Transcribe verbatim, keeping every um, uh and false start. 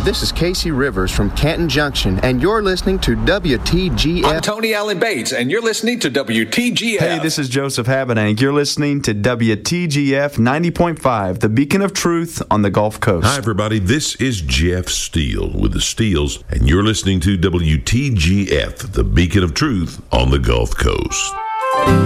this is Casey Rivers from Canton Junction, and you're listening to W T G F. I'm Tony Allen Bates, and you're listening to W T G F. Hey, this is Joseph Habedank. You're listening to W T G F ninety point five, the beacon of truth on the Gulf Coast. Hi, everybody. This is Jeff Steele with the Steels, and you're listening to W T G F, the beacon of truth on the Gulf Coast.